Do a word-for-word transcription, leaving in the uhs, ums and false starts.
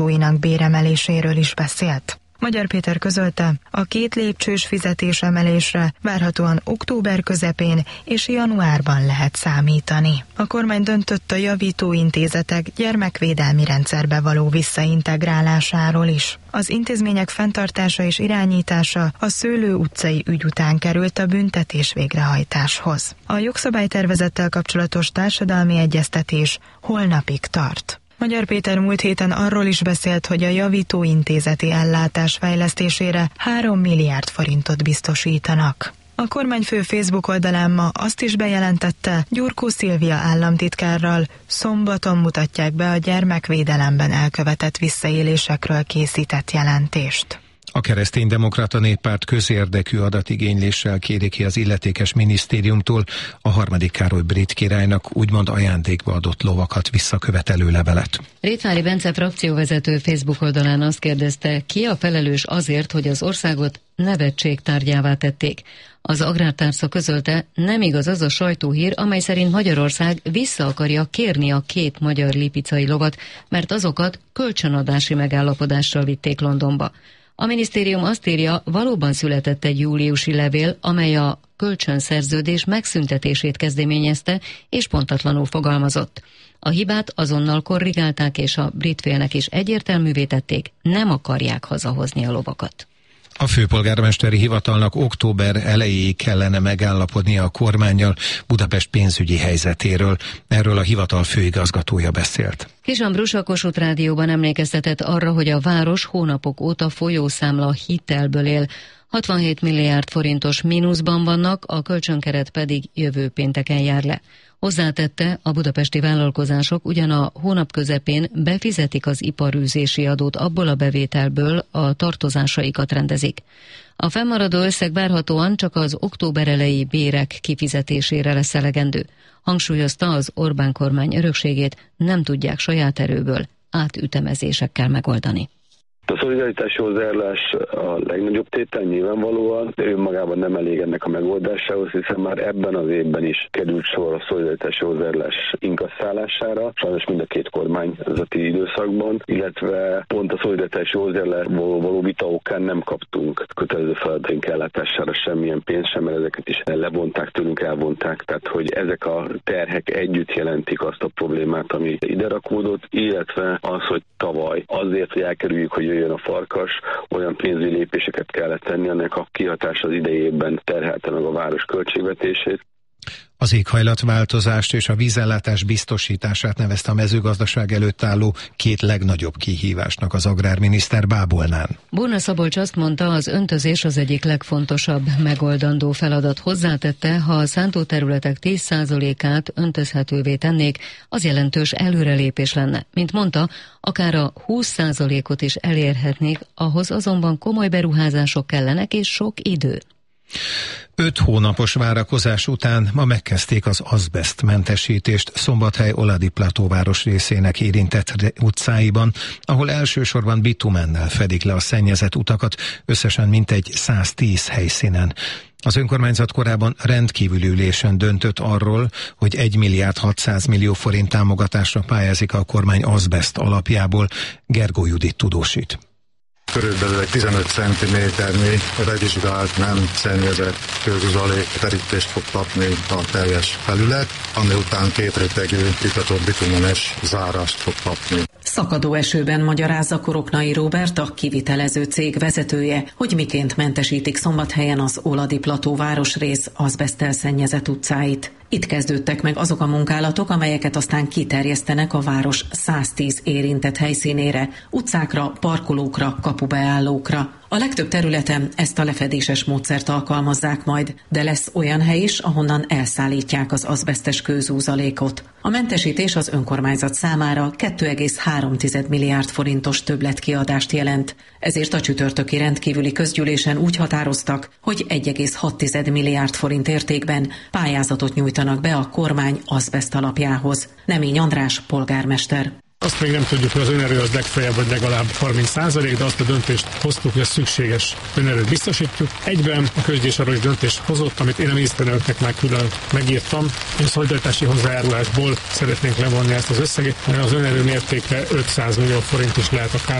béremeléséről is beszélt. Magyar Péter közölte, a két lépcsős fizetésemelésre várhatóan október közepén és januárban lehet számítani. A kormány döntött a javítóintézetek gyermekvédelmi rendszerbe való visszaintegrálásáról is. Az intézmények fenntartása és irányítása a Szőlő utcai ügy után került a büntetés végrehajtáshoz. A jogszabálytervezettel kapcsolatos társadalmi egyeztetés holnapig tart. Magyar Péter múlt héten arról is beszélt, hogy a javítóintézeti ellátás fejlesztésére három milliárd forintot biztosítanak. A kormányfő Facebook oldalán ma azt is bejelentette, Gyurkó Szilvia államtitkárral szombaton mutatják be a gyermekvédelemben elkövetett visszaélésekről készített jelentést. A Kereszténydemokrata Néppárt közérdekű adatigényléssel kéri ki az illetékes minisztériumtól a harmadik Károly brit királynak úgymond ajándékba adott lovakat visszakövetelő levelet. Rétvári Bence frakcióvezető Facebook oldalán azt kérdezte, ki a felelős azért, hogy az országot nevetség tárgyává tették. Az agrártárca közölte, nem igaz az a sajtóhír, amely szerint Magyarország vissza akarja kérni a két magyar lipicai lovat, mert azokat kölcsönadási megállapodással vitték Londonba. A minisztérium azt írja, valóban született egy júliusi levél, amely a kölcsönszerződés megszüntetését kezdeményezte és pontatlanul fogalmazott. A hibát azonnal korrigálták, és a brit félnek is egyértelművé tették, nem akarják hazahozni a lovakat. A főpolgármesteri hivatalnak október elejéig kellene megállapodnia a kormánnyal Budapest pénzügyi helyzetéről. Erről a hivatal főigazgatója beszélt. Kis Ambrus a Kossuth Rádióban emlékeztetett arra, hogy a város hónapok óta folyószámla hitelből él. hatvanhét milliárd forintos mínuszban vannak, a kölcsönkeret pedig jövő pénteken jár le. Hozzátette, a budapesti vállalkozások ugyan a hónap közepén befizetik az iparűzési adót, abból a bevételből a tartozásaikat rendezik. A fennmaradó összeg várhatóan csak az október elejé bérek kifizetésére lesz elegendő. Hangsúlyozta, az Orbán kormány örökségét nem tudják saját erőből átütemezésekkel megoldani. A szolidaritási hozzájárulás a legnagyobb tétel nyilvánvalóan, de önmagában nem elég ennek a megoldásához, hiszen már ebben az évben is került sor a szolidaritási hozzájárulás inkasszálására, sajnos mind a két kormányzati időszakban, illetve pont a szolidaritási hozzájárulásból való vita okán nem kaptunk kötelező feladataink ellátására semmilyen pénzt sem, mert ezeket is levonták tőlünk, elvonták, tehát hogy ezek a terhek együtt jelentik azt a problémát, ami ide rakódott, illetve az, hogy tavaly azért, hogy elkerüljük, hogy jön a farkas, olyan pénzügyi lépéseket kellett tenni, annak a kihatás az idejében terhelte meg a város költségvetését. Az éghajlatváltozást és a vízellátás biztosítását nevezte a mezőgazdaság előtt álló két legnagyobb kihívásnak az agrárminiszter Bábolnán. Borna Szabolcs azt mondta, az öntözés az egyik legfontosabb megoldandó feladat. Hozzátette, ha a szántóterületek tíz százalékát öntözhetővé tennék, az jelentős előrelépés lenne. Mint mondta, akár a húsz százalékot is elérhetnék, ahhoz azonban komoly beruházások kellenek és sok idő. Öt hónapos várakozás után ma megkezdték az azbesztmentesítést Szombathely Oladi platóváros részének érintett utcáiban, ahol elsősorban bitumennel fedik le a szennyezett utakat, összesen mintegy száztíz helyszínen. Az önkormányzat korábban rendkívüli ülésen döntött arról, hogy egy milliárd hatszáz millió forint támogatásra pályázik a kormány azbeszt alapjából. Gergó Judit tudósít. Körülbelül egy tizenöt centiméternyi revizsgált, nem szennyezett kőzuzalék terítést fog kapni a teljes felület, ami után két rétegű itatott bitumenes zárást fog kapni. Szakadó esőben magyarázza Koroknai Róbert, a kivitelező cég vezetője, hogy miként mentesítik Szombathelyen az Oladi plató városrész azbeszttel szennyezett utcáit. Itt kezdődtek meg azok a munkálatok, amelyeket aztán kiterjesztenek a város száztíz érintett helyszínére, utcákra, parkolókra, kapubeállókra. A legtöbb területen ezt a lefedéses módszert alkalmazzák majd, de lesz olyan hely is, ahonnan elszállítják az azbesztes kőzúzalékot. A mentesítés az önkormányzat számára két egész három milliárd forintos többletkiadást jelent. Ezért a csütörtöki rendkívüli közgyűlésen úgy határoztak, hogy egy egész hat milliárd forint értékben pályázatot nyújtanak be a kormány azbeszt alapjához. Nemény András polgármester. Azt még nem tudjuk, hogy az önerő az legfeljebb vagy legalább harminc százalék, de azt a döntést hoztuk, hogy a szükséges önerőt biztosítjuk. Egyben a közgyűlés arról is döntést hozott, amit én a miniszterelnöknek már külön megírtam, hogy a szolidaritási hozzájárulásból szeretnénk levonni ezt az összeget, mert az önerő mértéke ötszáz millió forint is lehet akár.